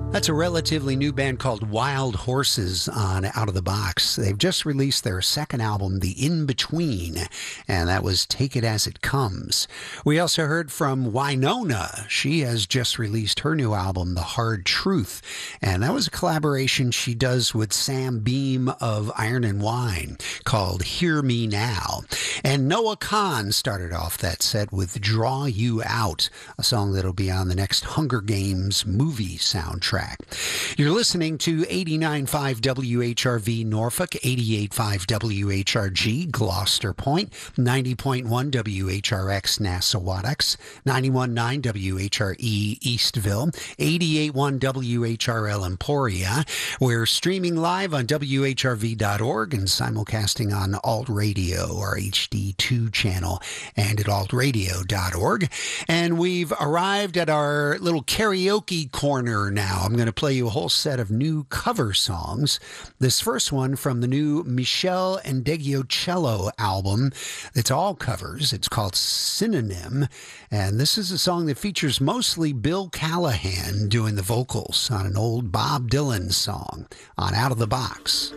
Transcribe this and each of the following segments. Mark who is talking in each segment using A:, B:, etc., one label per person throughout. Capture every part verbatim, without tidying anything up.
A: That's a relatively new band called Wild Horses on Out of the Box. They've just released their second album, The In Between, and that was Take It As It Comes. We also heard from Wynonna. She has just released her new album, The Hard Truth, and that was a collaboration she does with Sam Beam of Iron and Wine called Hear Me Now. And Noah Kahan started off that set with Draw You Out, a song that'll be on the next Hunger Games movie soundtrack. You're listening to eighty-nine point five W H R V Norfolk, eighty-eight point five W H R G Gloucester Point, ninety point one W H R X Nassawadox, ninety-one point nine W H R E Eastville, eighty-eight point one W H R L Emporia. We're streaming live on W H R V dot org and simulcasting on Alt Radio, our H D two channel, and at alt radio dot org. And we've arrived at our little karaoke corner now. I'm going to play you a whole set of new cover songs. This first one from the new Michelle Ndegeocello album. It's all covers. It's called Synonym. And this is a song that features mostly Bill Callahan doing the vocals on an old Bob Dylan song on Out of the Box.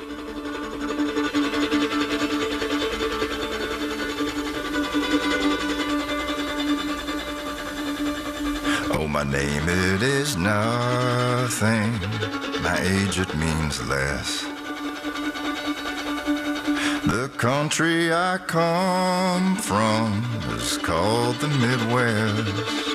B: Oh, my name, it is nothing. My age, it means less. The country I come from is called the Midwest.